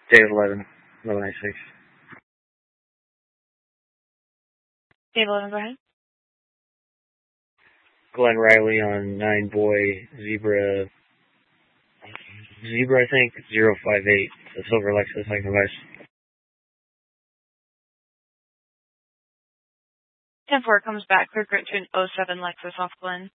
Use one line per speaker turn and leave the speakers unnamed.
David 1196.
David 11, go ahead.
Glenn Riley on 9 Boy Zebra, I think, 058. The silver Lexus, like the Vice.
10-4 comes back. Clear grid to an 07 Lexus off Glen.